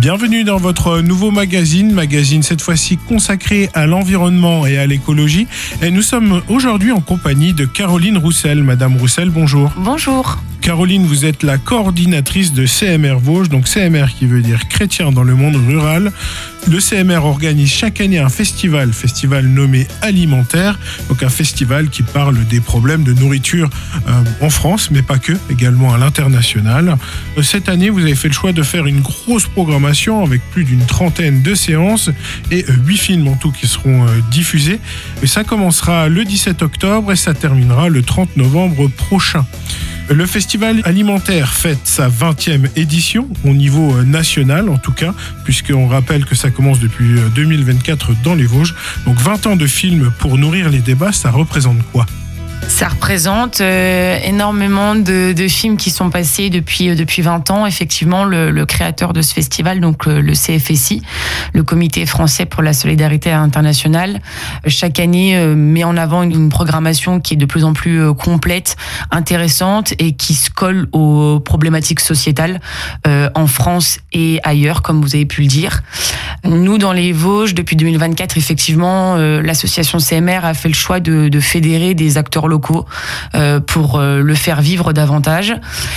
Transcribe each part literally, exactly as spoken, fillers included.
Bienvenue dans votre nouveau magazine, magazine cette fois-ci consacré à l'environnement et à l'écologie. Et nous sommes aujourd'hui en compagnie de Caroline Roussel. Madame Roussel, bonjour. Bonjour. Caroline, vous êtes la coordinatrice de C M R Vosges, donc C M R qui veut dire chrétien dans le monde rural. Le C M R organise chaque année un festival, festival nommé Alimentaire, donc un festival qui parle des problèmes de nourriture euh, en France, mais pas que, également à l'international. Cette année, vous avez fait le choix de faire une grosse programmation avec plus d'une trentaine de séances et huit films en tout qui seront euh, diffusés. Et ça commencera le dix-sept octobre et ça terminera le trente novembre prochain. Le festival alimentaire fête sa vingtième édition au niveau national en tout cas, puisqu'on rappelle que ça commence depuis deux mille vingt-quatre dans les Vosges. Donc vingt ans de films pour nourrir les débats, ça représente quoi ? Ça représente euh, énormément de, de films qui sont passés depuis, depuis vingt ans. Effectivement, le, le créateur de ce festival, donc le, le C F S I, le Comité français pour la solidarité internationale, chaque année euh, met en avant une, une programmation qui est de plus en plus euh, complète, intéressante et qui se colle aux problématiques sociétales euh, en France et ailleurs, comme vous avez pu le dire. Nous, dans les Vosges, depuis deux mille vingt-quatre, effectivement, euh, l'association C M R a fait le choix de, de fédérer des acteurs locaux euh, pour euh, le faire vivre davantage.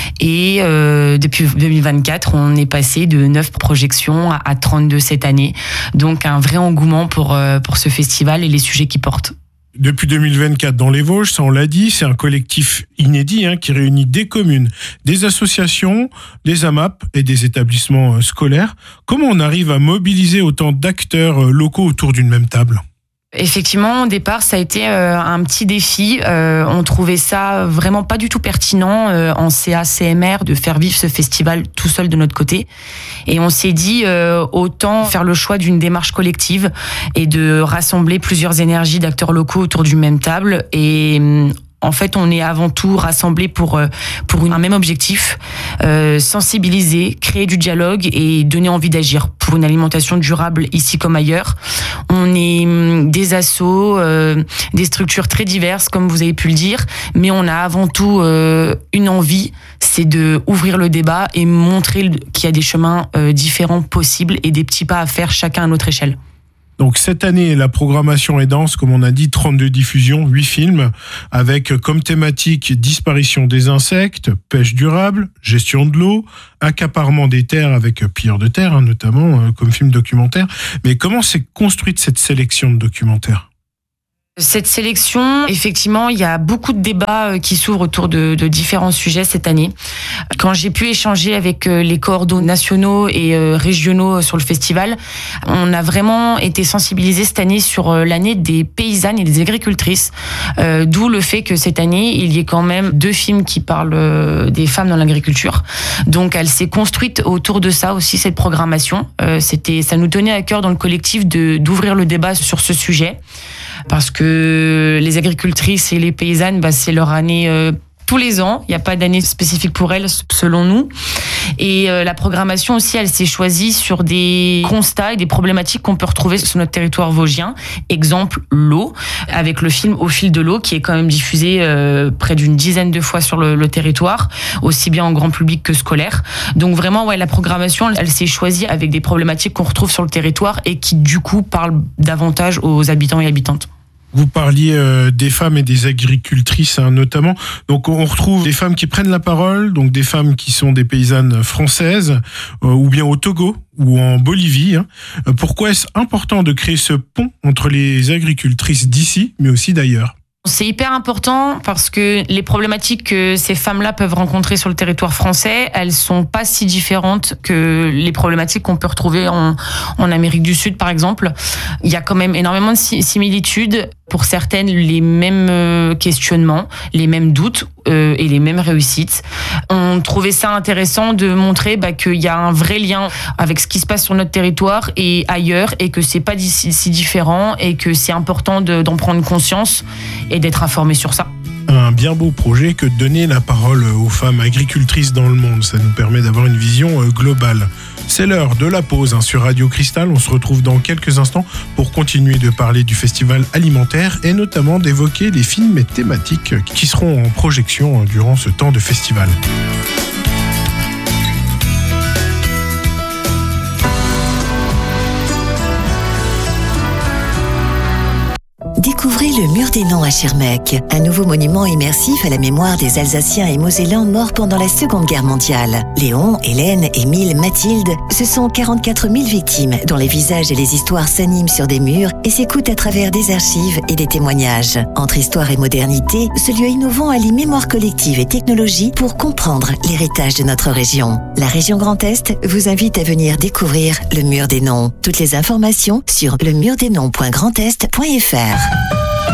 Et euh, depuis deux mille vingt-quatre, on est passé de neuf projections à, à trente-deux cette année. Donc un vrai engouement pour, euh, pour ce festival et les sujets qu'il porte. Depuis deux mille vingt-quatre dans les Vosges, ça on l'a dit, c'est un collectif inédit hein, qui réunit des communes, des associations, des A M A P et des établissements euh, scolaires. Comment on arrive à mobiliser autant d'acteurs euh, locaux autour d'une même table ? Effectivement, au départ, ça a été euh, un petit défi. Euh, on trouvait ça vraiment pas du tout pertinent euh, en C A C M R de faire vivre ce festival tout seul de notre côté. Et on s'est dit euh, autant faire le choix d'une démarche collective et de rassembler plusieurs énergies d'acteurs locaux autour d'une même table. Et en fait, on est avant tout rassemblés pour pour un même objectif, euh, sensibiliser, créer du dialogue et donner envie d'agir pour une alimentation durable ici comme ailleurs. On est des assos, euh, des structures très diverses, comme vous avez pu le dire, mais on a avant tout euh, une envie, c'est de ouvrir le débat et montrer qu'il y a des chemins euh, différents possibles et des petits pas à faire chacun à notre échelle. Donc cette année, la programmation est dense, comme on a dit, trente-deux diffusions, huit films, avec comme thématique disparition des insectes, pêche durable, gestion de l'eau, accaparement des terres avec pilleurs de terre, hein, notamment euh, comme film documentaire. Mais comment s'est construite cette sélection de documentaires ? Cette sélection, effectivement, il y a beaucoup de débats qui s'ouvrent autour de, de différents sujets cette année. Quand j'ai pu échanger avec les coordonnateurs nationaux et régionaux sur le festival, on a vraiment été sensibilisés cette année sur l'année des paysannes et des agricultrices, euh, d'où le fait que cette année, il y ait quand même deux films qui parlent des femmes dans l'agriculture. Donc, elle s'est construite autour de ça aussi, cette programmation. Euh, c'était, ça nous tenait à cœur dans le collectif de, d'ouvrir le débat sur ce sujet. Parce que les agricultrices et les paysannes, bah, c'est leur année euh, tous les ans. Il n'y a pas d'année spécifique pour elles, selon nous. Et euh, la programmation aussi, elle s'est choisie sur des constats et des problématiques qu'on peut retrouver sur notre territoire vosgien. Exemple, l'eau, avec le film Au fil de l'eau, qui est quand même diffusé euh, près d'une dizaine de fois sur le, le territoire, aussi bien en grand public que scolaire. Donc vraiment, ouais, la programmation, elle, elle s'est choisie avec des problématiques qu'on retrouve sur le territoire et qui, du coup, parlent davantage aux habitants et habitantes. Vous parliez euh, des femmes et des agricultrices hein, notamment. Donc on retrouve des femmes qui prennent la parole, donc des femmes qui sont des paysannes françaises, euh, ou bien au Togo ou en Bolivie. Hein. Pourquoi est-ce important de créer ce pont entre les agricultrices d'ici, mais aussi d'ailleurs ? C'est hyper important parce que les problématiques que ces femmes-là peuvent rencontrer sur le territoire français, elles sont pas si différentes que les problématiques qu'on peut retrouver en, en Amérique du Sud, par exemple. Il y a quand même énormément de similitudes. Pour certaines, les mêmes questionnements, les mêmes doutes euh, et les mêmes réussites. On trouvait ça intéressant de montrer bah, qu'il y a un vrai lien avec ce qui se passe sur notre territoire et ailleurs et que c'est pas si, si différent et que c'est important de, d'en prendre conscience et d'être informé sur ça. Un bien beau projet que de donner la parole aux femmes agricultrices dans le monde. Ça nous permet d'avoir une vision globale. C'est l'heure de la pause hein, sur Radio Cristal. On se retrouve dans quelques instants pour continuer de parler du festival alimentaire et notamment d'évoquer les films et thématiques qui seront en projection durant ce temps de festival. le Mur des Noms à Schirmeck, un nouveau monument immersif à la mémoire des Alsaciens et Mosellans morts pendant la Seconde Guerre mondiale. Léon, Hélène, Émile, Mathilde, ce sont quarante-quatre mille victimes dont les visages et les histoires s'animent sur des murs et s'écoutent à travers des archives et des témoignages. Entre histoire et modernité, ce lieu innovant allie mémoire collective et technologie pour comprendre l'héritage de notre région. La région Grand Est vous invite à venir découvrir le Mur des Noms. Toutes les informations sur le mur des noms point grand est point f r.